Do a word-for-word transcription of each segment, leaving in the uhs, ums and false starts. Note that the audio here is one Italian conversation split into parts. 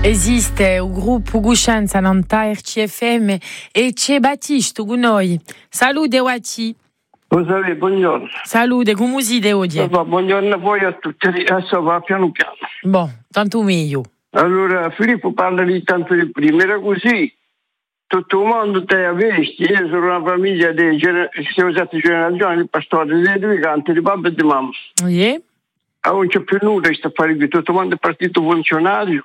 Esiste un gruppo Guscenza Nanta R C F M e c'è Battista con noi. Salute Wati. Salve, buongiorno. Salute, come siete oggi? Buongiorno a voi a tutti, adesso va piano piano. Boh, tanto meglio. Allora, Filippo parla di tanto di prima, era così. Tutto il mondo te avesti, io sono una famiglia di gener- siamo stati generazioni di pastori, di due canti, di papà e di mamma. Yeah. Ah, non c'è più nulla sta fare qui, tutto il mondo è partito funzionario.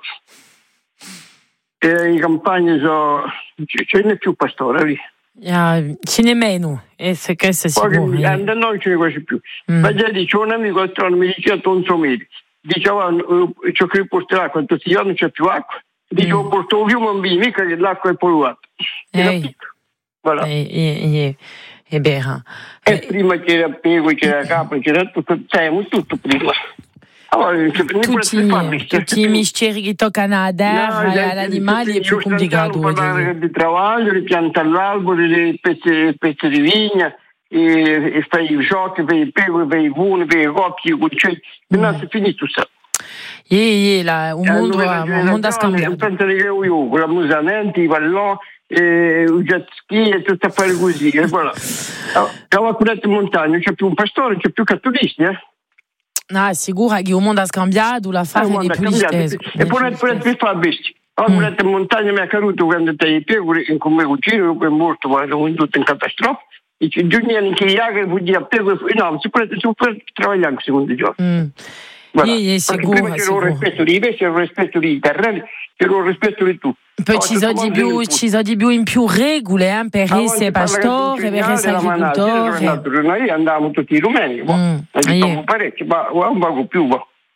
E in campagna so, ce n'è più pastore lì. Uh, ce n'è meno, e se questo si può. Poi a noi ce ne quasi più. Mm. Ma già dice un amico altro mi diceva tonso medio. Diceva ciò che porterà quando ti non c'è più acqua. Dicevo mm. porto un fiume mica che l'acqua è polluata. Ehi. Voilà. E beh. E prima c'era pego, c'era capra, c'era tutto, sai, tutto prima. Allora, tutti, tutti i misteri che toccano a terra no, e agli animali è più complicato. Parlare di travaglio, di pianta all'albero, di pezzi, pezzi di vigna, e, e fai i giochi, fai i pegori, fai i vuni, fai i cocchi, i uccelli. Mm. Non si finisce tutto. Yeah, yeah, un mondo, un mondo a scambiare. Penso che io, con l'amusamento, i palloni, i jet ski e tutto a fare così. E voilà. Allora, con le montagne non c'è più un pastore, non c'è più cattolisti, eh? No, sicuro che il mondo ha scambiato, la fare eh, è più stesso. E poi per fare bestia. Allora, mm. in montagna mi è caduto quando te i pegori, come cucino, dopo è morto, ma sono tutto in catastrofe. I giorni che gli agri fuggì a pegori, no, si può, si può lavorare secondo i giorni. Mm. Voilà. Sì, sicuro, prima c'era sicuro. un rispetto di pesci, c'era un rispetto di terreni, c'era un rispetto di tutto. Poi ci sono di più, ci sono di più in più regole eh, per ah, essere pastore, per essere agricoltore. Noi andavamo tutti i rumeni, mm. yeah. parecchi, ma un poco più.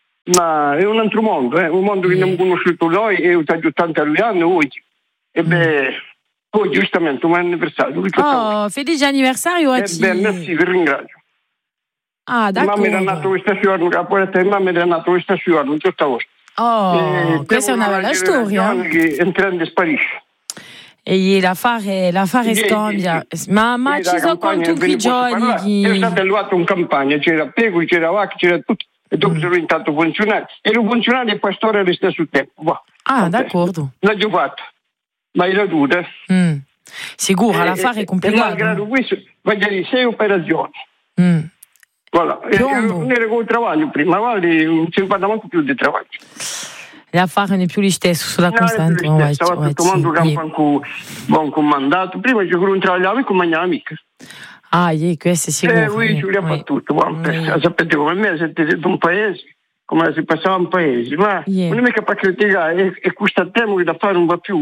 Ma è un altro mondo, eh? Un mondo che yeah. non abbiamo conosciuto noi e ho ottanta anni oggi. E beh, poi giustamente un anniversario. Oh, felice anniversario a te. Eh beh, merci, vi ringrazio. Ah, d'accordo. Mamma era nato questa giorno, capoetta e mamma era nato questa giorno, tutta vostra. Oh, e questa è una bella storia. Che entrando sparisce. E l'affare, l'affare scambia. Ma, ma ci sono con tutti i giorni. Che... Io sono stato arrivato in campagna, c'era pego, c'era vacca, c'era tutto. E dopo mm. sono diventato funzionario. Ero funzionario e pastore allo stesso tempo. Wow. Ah, d'accordo. L'ho già fatto. Ma è la tuta. Mm. Sicuro, l'affare è complicato. E malgrado questo, voglio dire, sei operazioni. Mm. Voilà. Non era come travaglio prima, ma non si parla molto più di travaglio. L'affare non è più lo stesso sulla costante. No, stava tutto il mondo che ha un comandato. Prima ci non travagliavo con la mia amica. Ah, yeah, questo è sicuro. Eh, lui ci voleva fare tutto. Sapete come me, siete un paese, come si passava un paese. Ma yeah. non è mica per criticare, è questo tempo che da fare non va più.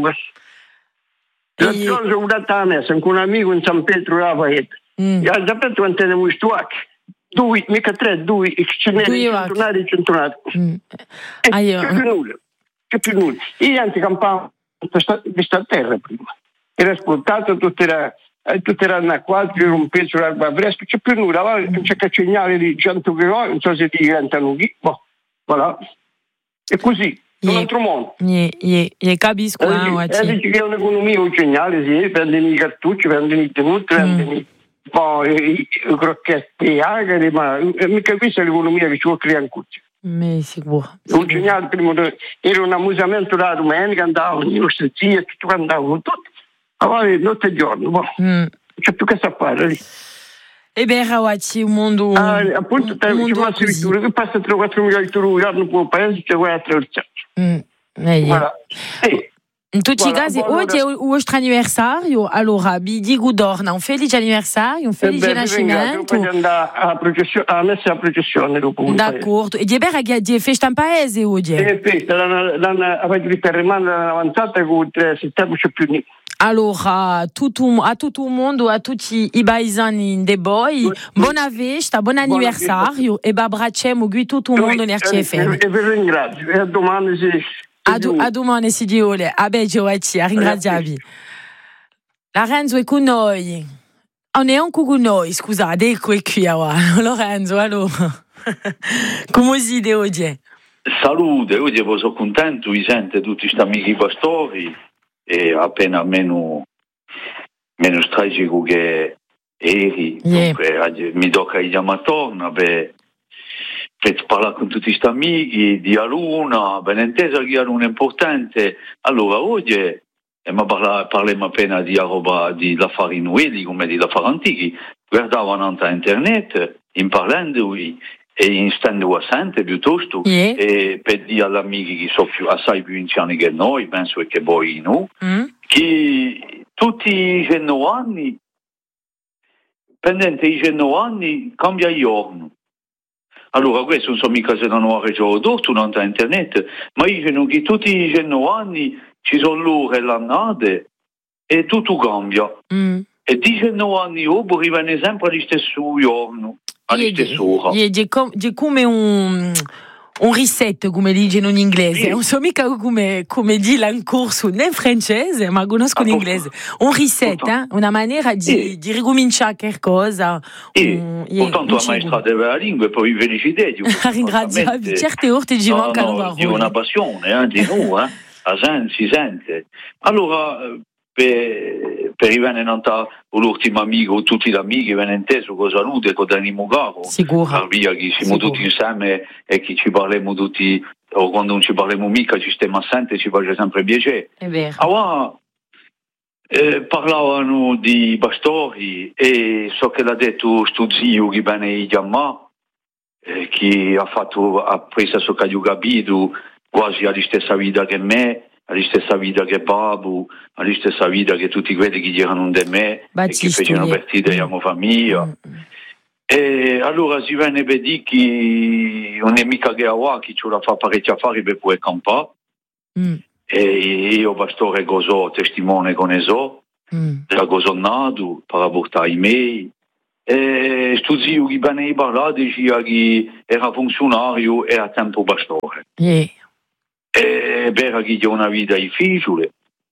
La cosa ho dato a me, sono con un amico in San Pietro a Vaeta. E ha detto quanto ne vuoi stuare. Due, mica tre, due, ce n'erano centonari e centonari. Mm. E ah, io... c'è più nulla, c'è più nulla. Io anche campavo di questa terra prima. Era ascoltato, tutto era, tutto era anacquato, era un pezzo d'erba fresca, c'è più nulla. Allora c'è caccignare di cento km, non so se ti diventano lì, boh, voilà. E così, un yeah. altro mondo. Yeah, yeah, yeah, capisco. E eh, dici che è un'economia geniale, sì, prendono i cartucci, prendono i tenuti, prendono i... Poi i crocchetti agri, ma mica questa è l'economia che ci vuole creare ancora. Ma sicuro. Un geniale prima era un amusamento da domenica, andavano i nostri zii, tutti andavano tutti. Allora notte e giorno, boh. mm. c'è più che sapere lì. E beh, ragazzi, un mondo. Ah, appunto, te, un mondo ci vitture, che passa tre o quattro milioni di euro l'anno per il paese, c'è guai a attraversare. Mm. Eh, voilà. Eh. In tutti i casi, oggi è il vostro anniversario, allora vi dico d'orna un felice anniversario, un felice nascimento. Poi andare a processione, a messa a processione dopo. D'accordo, e di bere che di festa in paese oggi? È festa, l'hanno fatto di terremoto avanzata con tre settembre c'è più niente. Allora, tutto, a tutto il mondo, a tutti i paesani dei Boi, buona festa, buon anniversario e abbracciamo qui tutto il mondo nel C F M. E vi ringrazio, e a domani si... A, do, a domani si diole, a Beggioacci, a ringraziarvi. Lorenzo è con noi. Non è anche con noi, scusate, ecco è qui ora. Lorenzo, allora. Come siete oggi? Salute, oggi sono contento, vi sento tutti questi amici pastori e appena meno, meno tragico che ieri. Yeah. Dunque, mi tocca chiamare torno per per parlare con tutti questi amici di Aluna, ben intesa che Aluna è importante. Allora oggi eh, ma parla, parliamo appena di roba di affari nuovi come di affari antichi, guardavano su internet, in parlando e in stando assente piuttosto, yeah. E per dire agli amici che sono più, assai più anziani che noi, penso che voi no, mm. che tutti i cento anni, pendente i cento anni, cambia giorno. Allora, questo non so mica se non ho reggiato tutto, non da internet, ma dicono che tutti i cento anni ci sono l'ora e l'annate e tutto cambia. Mm. E di cento anni dopo rimane sempre allo stesso giorno, allo stesso ora. È come un, un reset, come dicono in inglese. Sì. Non so mica come, come dire in corso né in francese, ma conosco in inglese. Un reset, eh? Una maniera di, sì. di ricominciare qualcosa. Sì. Un, Portanto la maestra della lingua e poi felicità. Ringraziavi, certe volte ci mancano parole. Di una passione, eh, di noi, eh. La gente si sente. Allora, per, per arrivare all'ultimo amico, tutti gli amici, vengono inteso con salute, con animo caro. Sicuro. Via che siamo tutti insieme e che ci parliamo tutti, o quando non ci parliamo mica, ci stiamo assenti, ci fa sempre piacere. È vero. Allora, eh, parlavano di Bastori e so che l'ha detto sto zio che bene i chiamà, eh, che ha fatto, ha preso so che ha capito quasi alla stessa vita che me, alla stessa vita che Babu, alla stessa vita che tutti quelli che erano di me Bacisto, e che facevano partire della mia famiglia. Mm. E allora si venne per dire che non è mica che a chi ce la fa parecchia affari per poter campare. Mm. E io, pastore, gozo testimone con eso, mm. la gozo nato per portare i miei. E sto zio che venne parlato diceva che era funzionario e a tempo pastore. Yeah. E vera che ha una vita difficile,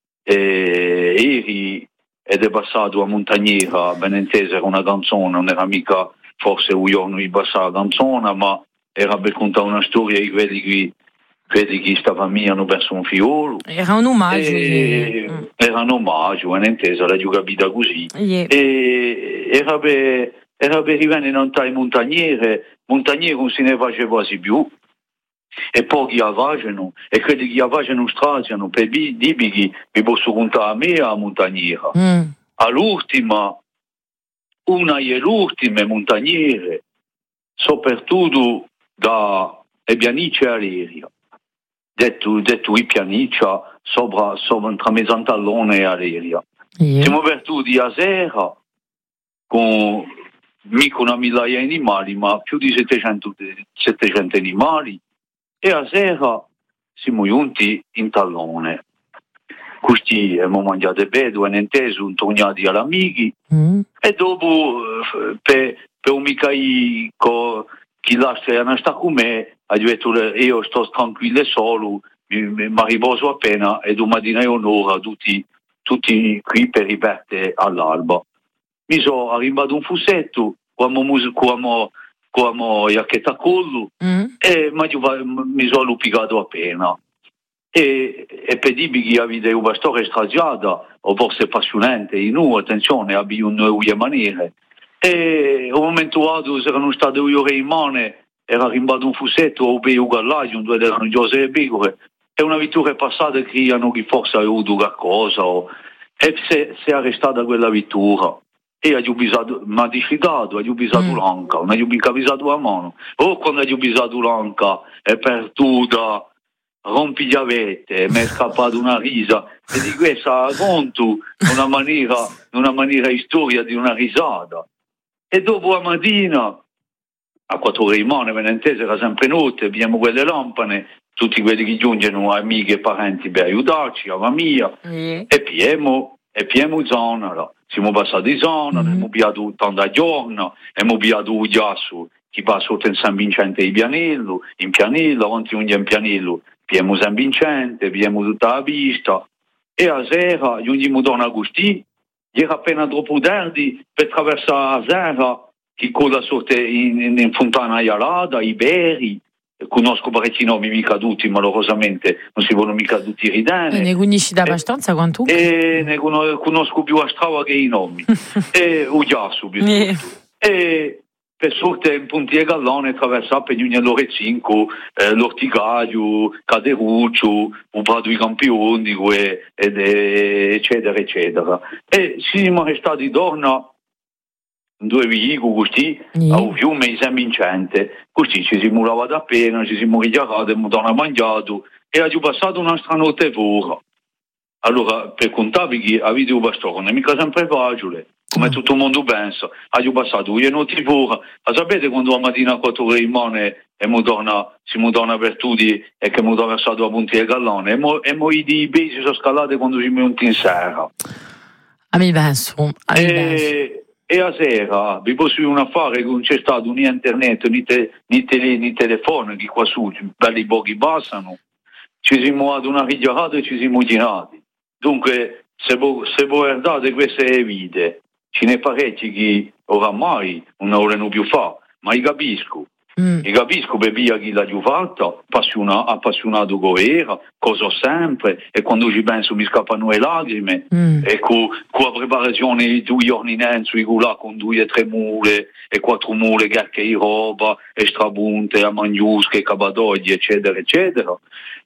e ieri ed è passato a Montagnera, ben intesa, era una canzone, non era mica forse un giorno di passare la canzone, ma era per contare una storia di quelli che, quelli che questa famiglia hanno perso un figliolo. Era un omaggio. E, mm. Era un omaggio, ben intesa, l'ho capita così. Yeah. E era per, era per arrivare in un Montagnere, Montagnere non se ne faceva quasi più. E pochi avvagano, e quelli che avvagano straziano per dire che mi posso contare a me a Montagnera. Mm. All'ultima, una e l'ultima montagnere, soprattutto da Pianiccia e Aleria. Detto, detto i Pianiccia, sopra, sopra tra Mezzantallone e Aleria. Yeah. Siamo perduti a sera con mica una migliaia di animali, ma più di settecento, settecento animali. E a sera siamo giunti in Tallone. Questi abbiamo mangiato bene, hanno inteso, un tornati agli amici. Mm. E dopo, per, per un mica chi lascia una sta con me, ha detto io sto tranquillo e solo, mi, mi riposo appena e domattina è un'ora, tutti, tutti qui per riparte all'alba. Mi sono arrivato un fussetto, quando come jacchetta a collo, mm. e ma io mi sono luppicato appena. E, e per dirvi che avete un pastore straziata, o forse appassionante, in noi, attenzione, abbiamo nuove maniere. E al momento dato, se erano state due ore in mano, era arrivato un fussetto, o per un gallaggio, dove erano giose e pecore, e una vittoria passata che hanno che forse aveva avuto qualcosa, o, e se, se è restata quella vittoria. E ho bisogno, mi ha diffidato, ho bisogno mm. l'anca, non ho mica bisogno la mano. O quando ho bisogno l'anca, è perduta, rompi gli avete, mi è scappata una risa. E di questa racconto una maniera, una maniera di storia di una risata. E dopo la mattina, a quattro ore di mano, ben intesa, era sempre notte, abbiamo quelle lampane, tutti quelli che giungono, amici e parenti per aiutarci, la famiglia, mm. e piemo, e piemo zona là. Siamo passati di zona, mm-hmm. abbiamo piato tanto giorno, abbiamo piato un ghiaccio che va sotto in San Vincente di Pianello, in Pianello, avanti un in Pianello, abbiamo San Vincente, abbiamo tutta la pista, e a sera, giungiamo da Agustì, era appena troppo tardi per attraversare la sera, che coda sotto in, in, in Fontana Ialada, i Beri, conosco parecchi nomi, mica tutti, malorosamente non si vogliono mica tutti ridere. E ne conosci da abbastanza quanto? E ne conosco più a strada che i nomi. E Ugiasso, piuttosto. E per sorte in Ponti e Gallone attraversare per Unione Lorezinco, eh, l'Ortigaio, Caderuccio, un Prado i Campioni, ed, eccetera, eccetera. E siamo restati torno due vigo così, mm. a un fiume San Vincente, così ci si murava da pena, ci si moriva e mi hanno mangiato, e ha passato una stranotte fuori. Allora, per contarvi che a video bastone, mica sempre facile. Come tutto il mondo pensa, ha passato due notti fuori, ma sapete quando la mattina a quattro ore in mano e mi torna, si mi torna per tutti e che mi torna versato a Ponti e Gallone e mo, e mo i di basi sono scalate quando si monta in sera. A mi penso, a mi penso. E a sera vi posso dire un affare che non c'è stato né internet né, te, né, tele, né telefono che qua su belli pochi passano, ci siamo ad una rigiarata e ci siamo girati. Dunque se voi guardate queste vite ce ne parecchi che oramai non volevano più fare, ma io capisco, mm. io capisco per via chi l'ha più fatta, appassiona, appassionato come era, cosa sempre, e quando ci penso mi scappano le lacrime, mm. e con, con la preparazione di due giorni in enzo, là con due e tre mule, e quattro mule, che di roba, e strabunte, a mangiusche, cabadogli, eccetera, eccetera,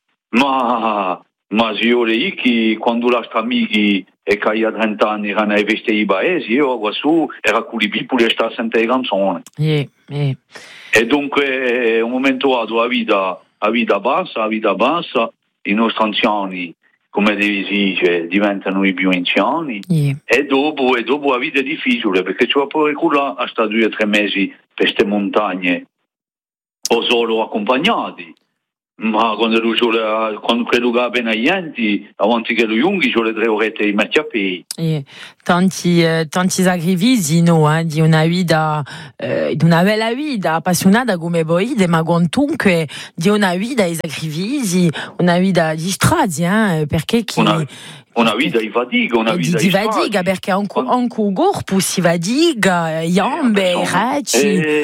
ma... Ma se io le che quando la amici e che a trenta anni erano ai vestiti i paesi, io qua su era con i piccoli e sta sentendo le canzoni. Yeah, yeah. E dunque un momento dato la vita, la vita bassa, la vita bassa, i nostri anziani, come devi dire, diventano i più anziani, yeah. e dopo e dopo la vita è difficile perché ci va pure là a stare due o tre mesi per queste montagne o solo accompagnati. Ma quando, quando credo che appena niente, avanti che lo Junghi, c'ho le tre orette di mettere a piedi. Yeah. Tanti, eh, tanti sacrifici, no, eh, di una vita, eh, di una bella vita appassionata come voi, ma comunque di una vita di sacrifici, una vita di stradi, eh, perché chi... Una... Una vita di fatica, una vita di, di fatica, perché anche un corpo si fatica, gambe, eh, bracci,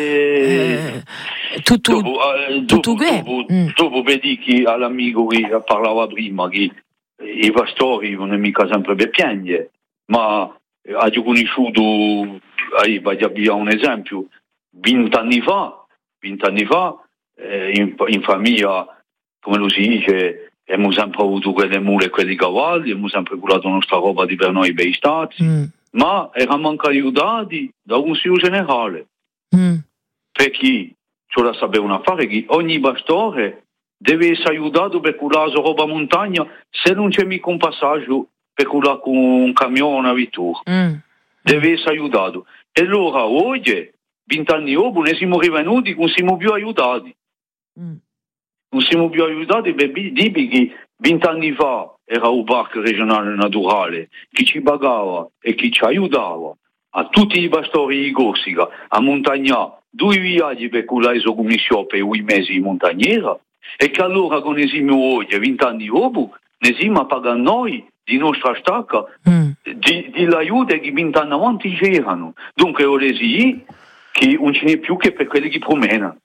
eh, eh, tutto, dopo, eh, tutto dopo, dopo, mm. dopo vedi che all'amico che parlava prima, che i pastori non è mica sempre per piangere, ma ha conosciuto, eh, vai a dire un esempio, vent'anni fa, vent'anni fa, eh, in, in famiglia, come lo si dice, abbiamo sempre avuto quelle mule e quelli cavalli, abbiamo sempre curato la nostra roba di per noi bei stati, mm. ma eravamo anche aiutati da un consiglio generale. Mm. Perché ce la sapeva una fare che ogni pastore deve essere aiutato per curare la sua roba montagna se non c'è mica un passaggio per curare con un camione, una vettura. Mm. Deve essere aiutato. E allora oggi, vent'anni dopo, ne siamo rivenuti, non siamo più aiutati. Mm. Non siamo più aiutati per dire che vent'anni fa era un parco regionale naturale che ci pagava e che ci aiutava a tutti i pastori di Corsica a montagnare due viaggi per curare la commissione per i mesi di montagnera e che allora con esimo oggi, vent'anni dopo, ne siamo pagando noi di nostra stacca mm. di, di l'aiuto che vent'anni avanti c'erano. Dunque ora sì che non ce n'è più che per quelli che promenano.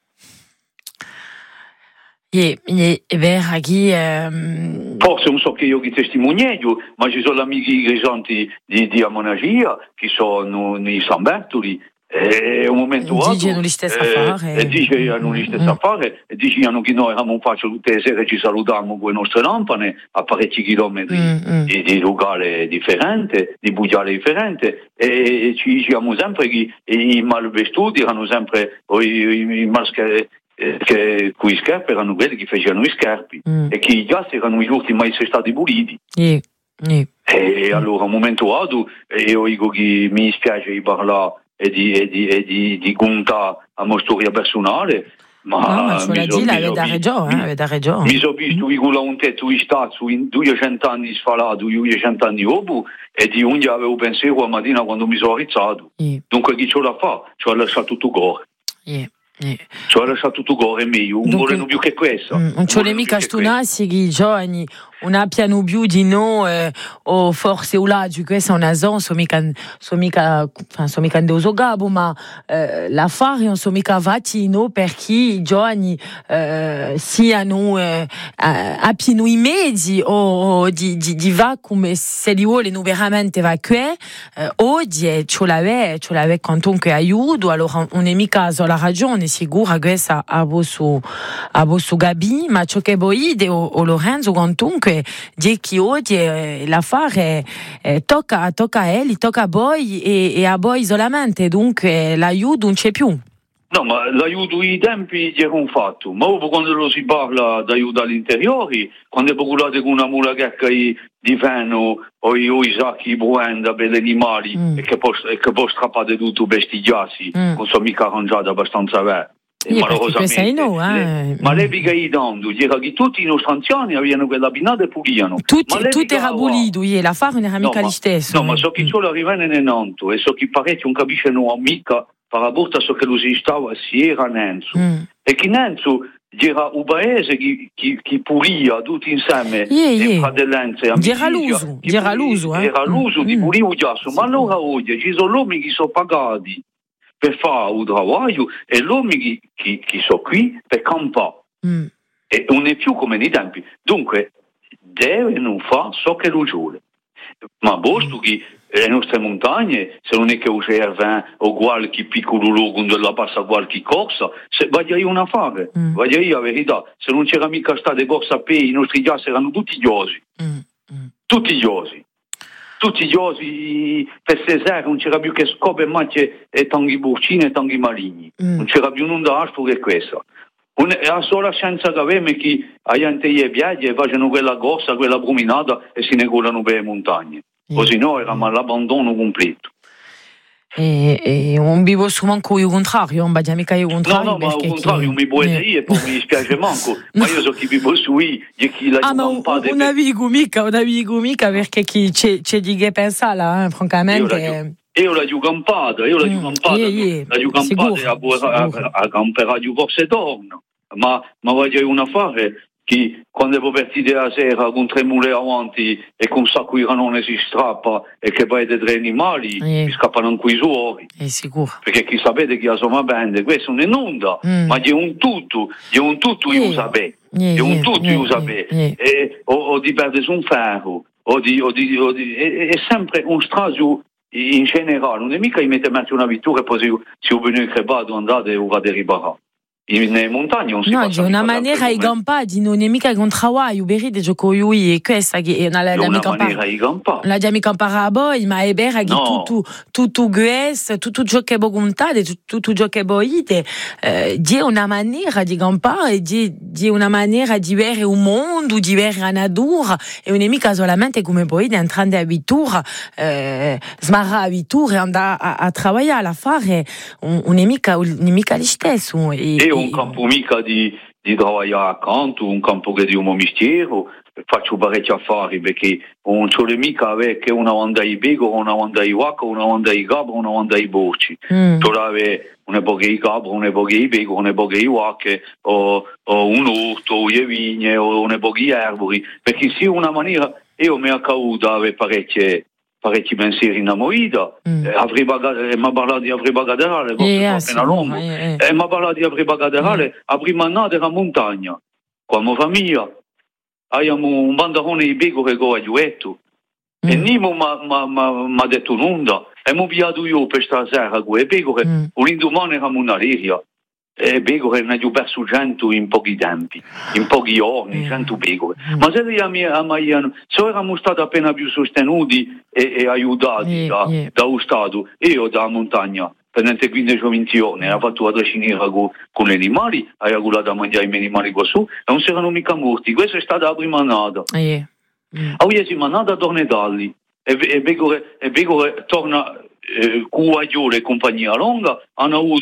È vero che ehm... forse non so che io che testimoniaggio, ma ci sono amici presenti di, di Amonagia che sono nei San Bertoli e un momento dato dicono gli stessi affari e dicono gli stessi affari e dicono che noi abbiamo fatto tutte le sere ci salutiamo con le nostre lampane a parecchi chilometri mm-hmm. di, di locale differente, di bugiare differente e, e ci diciamo sempre che i malvestuti erano sempre o i, i, i maschere che quei scarpe erano quelli che facevano i scarpi mm. e che i ghiacci erano gli ultimi a essere stati puliti. Yeah. Yeah. E allora, un momento dato, io dico che mi dispiace di parlare e di, e di, e di, di contare la mia storia personale, ma... No, ma ce l'ha dit, avete ragione, eh, avete ragione. Mi sono visto che con un tetto di stato in duecento anni sfalato, duecento anni dopo, e di un giorno avevo pensato la mattina quando mi sono rizzato. Yeah. Dunque chi ce la fa? Ci ha lasciato tutto cuore. Yeah. Yeah. Ci ha lasciato tutto cuore meglio, non volevano più che questo. Non ci vuole mica stunarsi che i giovani una piano più di no eh, o forse là di questa una zona so mica so mica enfin so mica devo gabo ma eh, la fare non so mica vattino perché i giovani eh, siano eh, a pieno i mezzi o di di di va come se li vuole non veramente vacuare eh, oggi ce l'ave ce l'ave quantunque aiuto allora on è mica sulla ragione sicura questa a vostro a vostro Gabi ma ciò che voi o, o Lorenzo quantunque di chi oggi eh, la fare eh, tocca tocca a Eli tocca a voi e, e a voi solamente dunque l'aiuto non c'è più. No, ma l'aiuto i tempi era un fatto, ma ora quando lo si parla d'aiuto all'interiore, quando è popolate con una mula che di veno o i, o i sacchi bruenda per gli animali mm. e che può, e che può strappare tutto bestigiarsi, mm. non sono mica arrangiate abbastanza bene. E malorosamente, no, eh. le, ma le pica i dando, era che tutti i nostri anziani avevano quella binata e pulivano. Tutti, tutti era pulito, e la fare non era mica no, lo stesso. No, ma so che solo arrivano in Nanto e so che parecchio non capiscono mica per la volta so che lo si stava si era Nenzo. Mm. E che Nenzo era un paese che, che, che pulia tutti insieme yeah, yeah. in fratellanza e amicizia. Era l'uso, era l'uso. Eh? Era l'uso mm. di pulire un giasso, sì. Ma allora oggi ci sono uomini che sono pagati per fare un lavoro e gli uomini che, che sono qui per campare. Mm. E non è più come nei tempi. Dunque, devono fare ciò che lo vuole. Ma posto che le nostre montagne, se non è che osserva o qualche piccolo luogo dove passa qualche corsa, se voglia io una fare, mm. voglia io la verità, se non c'era mica state corsa a piedi, i nostri giassi erano tutti giosi, mm. Mm. tutti giosi. Tutti gli osi per sesare non c'era più che scope macce e tanghi burcini e tanghi maligni mm. non c'era più nulla altro che questo. La sola scienza che avevamo è che a gente e viaggi e facevano quella corsa, quella bruminata e si ne curano per le montagne mm. così no eravamo all'abbandono completo. E, e non vivo su manco io contrario, non va mica io contrario. No, no, ma al contrario chi... mi puoi dire e poi mi dispiace manco, ma io so chi vivo su i e chi la ah, ma un, un amico mica, un amico mica perché chi c'è, c'è di che pensa là, eh, francamente. Io la giù campata, io la giù campata, mm, yeah, yeah. la giù campata a, a, a, a campare giù forse torno, ma, ma voglio un affare che quando è partita la sera con tre mule avanti e con un sacco di ranone si strappa e che poi dei tre animali yeah. si scappano anche i suoi. È sicuro. Perché chi sapete che la sua band, questo non è nulla, mm. ma è un tutto, è un tutto yeah. io sapete, yeah, è un yeah, tutto yeah, io sapete, yeah. e, o, o di perdere un ferro, o di, o di, o di è, è sempre un straso in generale, non è mica di mettere una vittoria e poi se io vengo crepato andate o vado a riparare. In montagna non si no, c'è una maniera i gampadi non è mica con travaglio beride gioco io e questa che è una, la, una maniera i gampadi la già mica paraboi ma è vera che no. tutto tutto gues tutto ciò che boguntade tutto ciò che boite eh, di una maniera di gampare di, di una maniera di vedere un mondo di vedere la natura e non è mica solamente come boite entrando a vittura eh, smarra a vittura e andare a, a lavorare a fare non è mica non è mica lo stesso e, e un campo mica di, di lavorare accanto, un campo che di un mistero, faccio parecchi affari perché non c'ho mica avere che una onda di bego, una onda di vacca, una onda di gabra, una onda di borci. Mm. Tu avere un'epoca di gabra, un'epoca di bego, un'epoca di vacche, o, o un orto, o le vigne, o un'epoca di erbori, perché sì una maniera, io mi ho caduto avere parecchie parecchi pensieri in amorita, mm. eh, mi ha parlato di Avri Bagaderale, yeah, appena l'uomo, e mi ha parlato di Avri Bagaderale, a prima annata della montagna, con la mia famiglia, abbiamo un banderone di bego che go a Giuetto, mm. e Nimo mi ha detto nulla, e mi ho piato io per stasera, e bego che mm. un indomani eravamo una liria, e pecore ne ho perso cento in pochi tempi, in pochi giorni, cento pecore. Mm. Ma se a me, a me, se eravamo stati appena più sostenuti e, e aiutati yeah, da, yeah. da un Stato, io da montagna, per niente quindici venti giorni, ho fatto la tracinera con, con gli animali, ho regolato a mangiare i miei animali qua su, e non si erano mica morti. Questa è stata la prima annata. Yeah. Mm. A ultima annata torna da lì, e, e pecore, e pecore torna eh, con Guagliolo e compagnia longa, hanno avuto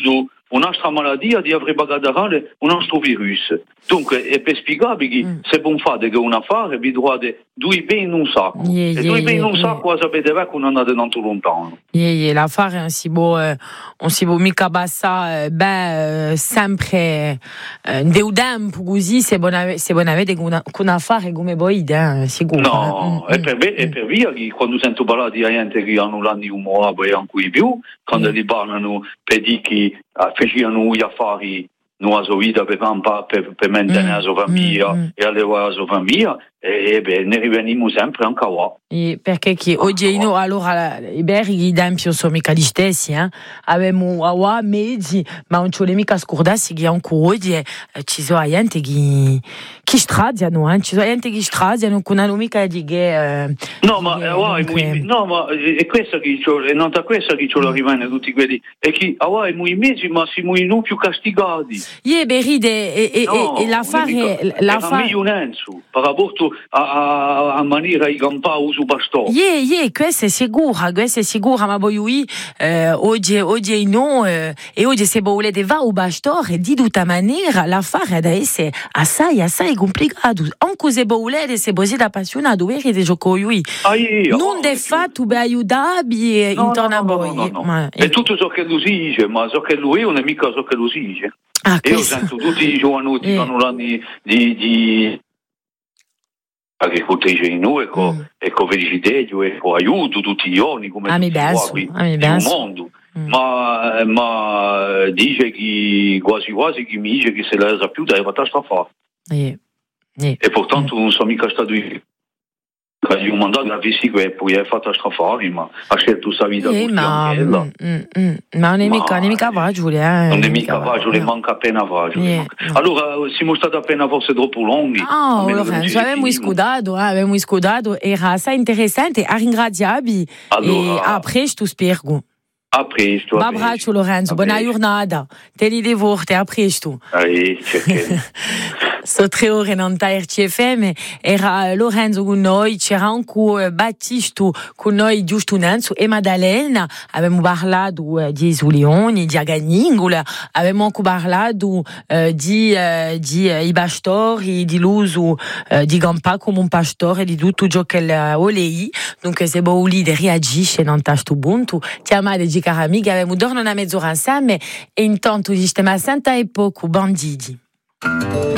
una nostra malattia di avrei bagadare un nostro virus. Dunque, è per spiegare che mm. se non fate che un affare, vi trovate due bene in un sacco. Yeah, e yeah, due bene in un yeah, sacco, yeah. sapete che non andate tanto lontano. Yeah, yeah, l'affare è un si può, eh, un si può mica bassa, eh, beh, eh, sempre, eh, de tempo così, se buona avete con un affare come voi, eh, sicuro. No, eh. è, per, è per via che quando sento parlare di gente che hanno l'anno di umore e anche più, quando yeah. li parlano per dire che facevano gli affari nella sua vita per, per, per mantenere la sua famiglia mm, mm. e allevare la sua famiglia, e, e beh, ne riveniamo sempre anche qua. E perché che oggi noi, allora, i berghi d'Empio sono mica gli stessi, eh? Abbiamo a mezzi, ma non ci vuole mica scordarsi che anche oggi eh, ci sono gente che, che stradiano, eh? Ci sono gente che stradiano, che non hanno mica di che... Eh, no, ma, eh, muy, no, ma è questa che è nata questa che ce lo rimane tutti quelli, è che ah, i muy mezzi, ma si muy non più castigati. Ie, beride, e, e, no, e l'affare... l'affare... È meglio per rapporto a, a, a maniera di campare uso pastore. Yeah, yeah, questo è sicuro, questo è sicuro, ma poi io, eh, oggi, oggi no, eh, e oggi se volete va al pastore, di tutta maniera, l'affare deve essere assai, assai complicato. Anche se volete, se siete appassionato, vedete gioco io. Ah, yeah, non oh, è fatto per aiutarvi no, intorno no, no, a voi. No, no, no. Ma, è tutto ciò che lui dice, ma ciò che lui non è mica ciò che lui dice. Ah, io sento tutti i giovanotti che hanno l'anni di... di agricoltura in noi, ecco, mm. ecco felicità, ecco aiuto tutti i giorni come tutti i giorni nel mondo. Mm. Ma, ma dice che quasi quasi che mi dice che se la sa più dai va a strafare. Yeah. Yeah. E portanto mm. non sono mica stato io. Gli ho mandato a visita e poi è fatta strafare, ma ha scelto sa vita yeah, ma, mm, mm, mm. ma non è mica, non è mica facile, eh. Non è mica facile, manca appena facile. Yeah. Allora, siamo stati appena forse troppo lunghi. Oh, Lorenzo, abbiamo scudato, eh, abbiamo scudato, era assai interessante, a ringraziarvi allora, e a presto, spero. A presto. Un abbraccio Lorenzo, buona giornata. Te li devorte, a presto. Allez, Sto tre ore in R C F M, era Lorenzo con noi, c'era anche Battisto con noi giusto innanzi e Maddalena, abbiamo parlato di Esulioni, di Aganingula, abbiamo anche parlato eh, di, eh, di eh, i pastori, di l'uso eh, di Gampa come un pastore, di tutto ciò che volei, dunque se vuoi reagisce non tasto buntu, chiamate di cari amici, abbiamo dormito una mezz'ora insieme e intanto ci stiamo a Santa e poco banditi.